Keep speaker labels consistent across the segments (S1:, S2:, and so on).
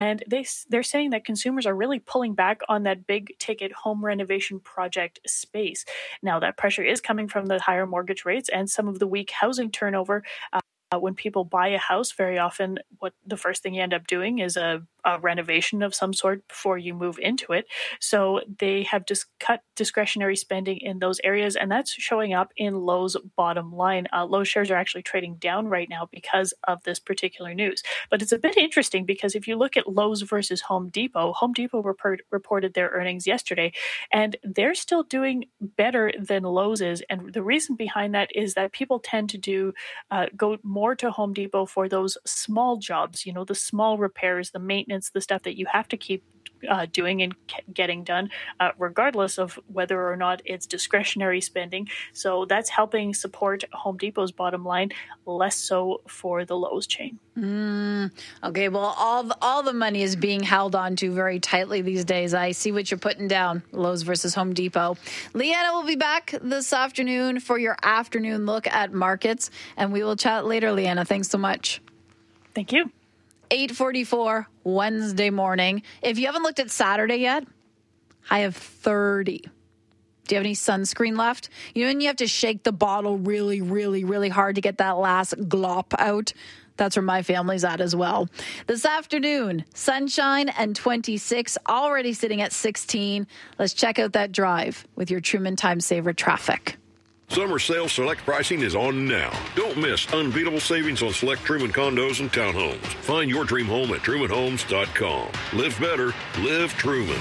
S1: And they're saying that consumers are really pulling back on that big ticket home renovation project space. Now, that pressure is coming from the higher mortgage rates and some of the weak housing turnover. When people buy a house, very often what the first thing you end up doing is a renovation of some sort before you move into it. So they have just cut discretionary spending in those areas, and that's showing up in Lowe's bottom line. Lowe's shares are actually trading down right now because of this particular news. But it's a bit interesting because if you look at Lowe's versus Home Depot reported their earnings yesterday, and they're still doing better than Lowe's is. And the reason behind that is that people tend to go more to Home Depot for those small jobs, the small repairs, the maintenance, the stuff that you have to keep doing and getting done, regardless of whether or not it's discretionary spending. So that's helping support Home Depot's bottom line, less so for the Lowe's chain.
S2: Okay, well, all the money is being held on to very tightly these days. I see what you're putting down, Lowe's versus Home Depot. Leanna will be back this afternoon for your afternoon look at markets, and we will chat later, Leanna. Thanks so much.
S1: Thank you.
S2: 8:44 Wednesday morning. If you haven't looked at Saturday yet, high of 30. Do you have any sunscreen left? When you have to shake the bottle really, really, really hard to get that last glop out? That's where my family's at as well. This afternoon, sunshine and 26, already sitting at 16. Let's check out that drive with your Truman Time Saver traffic.
S3: Summer sale select pricing is on now. Don't miss unbeatable savings on select Truman condos and townhomes. Find your dream home at trumanhomes.com. Live better, live Truman.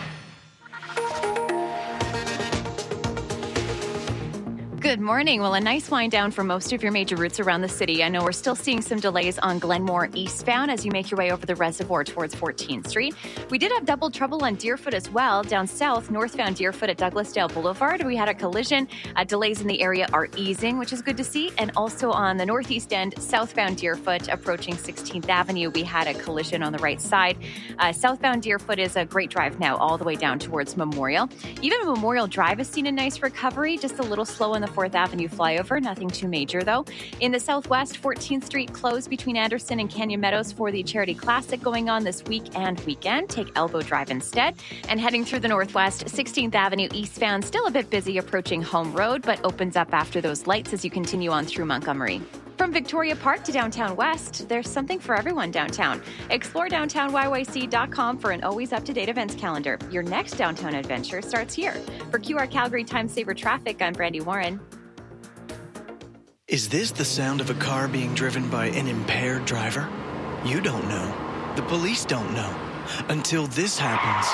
S4: Good morning. Well, a nice wind down for most of your major routes around the city. I know we're still seeing some delays on Glenmore eastbound as you make your way over the reservoir towards 14th Street. We did have double trouble on Deerfoot as well. Down south, northbound Deerfoot at Douglasdale Boulevard, we had a collision. Delays in the area are easing, which is good to see. And also on the northeast end, southbound Deerfoot approaching 16th Avenue, we had a collision on the right side. Southbound Deerfoot is a great drive now all the way down towards Memorial. Even Memorial Drive has seen a nice recovery, just a little slow on the 4th Avenue flyover. Nothing too major, though. In the southwest, 14th Street closed between Anderson and Canyon Meadows for the Charity Classic going on this week and weekend. Take Elbow Drive instead. And heading through the northwest, 16th Avenue eastbound, still a bit busy approaching Home Road, but opens up after those lights as you continue on through Montgomery. From Victoria Park to Downtown West, there's something for everyone downtown. Explore downtownyyc.com for an always up-to-date events calendar. Your next downtown adventure starts here. For QR Calgary Time Saver Traffic, I'm Brandy Warren.
S5: Is this the sound of a car being driven by an impaired driver? You don't know. The police don't know. Until this happens.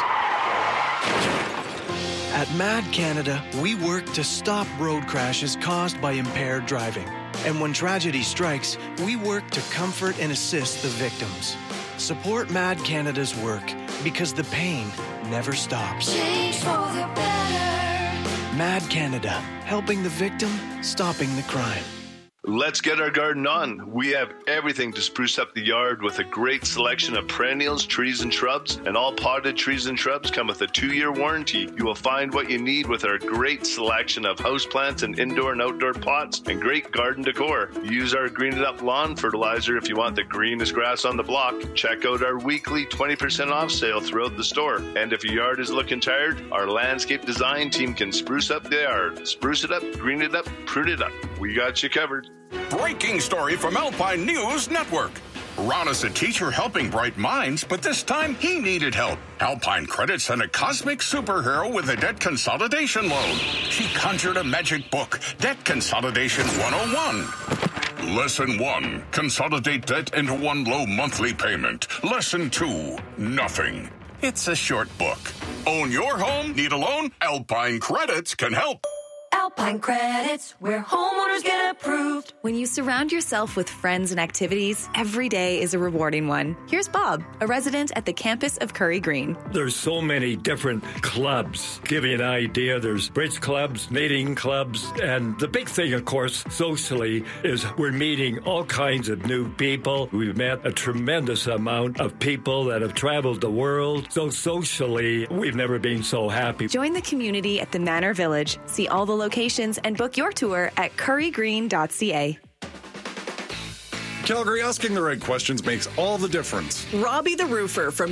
S5: At MAD Canada, we work to stop road crashes caused by impaired driving. And when tragedy strikes, we work to comfort and assist the victims. Support MAD Canada's work because the pain never stops.
S6: Change for the better.
S5: MAD Canada, helping the victim, stopping the crime.
S7: Let's get our garden on. We have everything to spruce up the yard with a great selection of perennials, trees, and shrubs. And all potted trees and shrubs come with a 2-year warranty. You will find what you need with our great selection of houseplants and indoor and outdoor pots and great garden decor. Use our Green It Up lawn fertilizer if you want the greenest grass on the block. Check out our weekly 20% off sale throughout the store. And if your yard is looking tired, our landscape design team can spruce up the yard. Spruce it up, green it up, prune it up. We got you covered.
S8: Breaking story from Alpine News Network. Ron is a teacher helping bright minds, but this time he needed help. Alpine Credit sent a cosmic superhero with a debt consolidation loan. She conjured a magic book, Debt Consolidation 101. Lesson 1, consolidate debt into one low monthly payment. Lesson 2, nothing. It's a short book. Own your home? Need a loan? Alpine Credits can help.
S6: Alpine Credits, where homeowners get approved.
S9: When you surround yourself with friends and activities, every day is a rewarding one. Here's Bob, a resident at the campus of Curry Green.
S10: There's so many different clubs. Give you an idea, there's bridge clubs, knitting clubs, and the big thing, of course, socially, is we're meeting all kinds of new people. We've met a tremendous amount of people that have traveled the world. So socially, we've never been so happy.
S9: Join the community at the Manor Village. See all the locations and book your tour at currygreen.ca.
S11: Calgary, asking the right questions makes all the difference.
S12: Robbie the Roofer from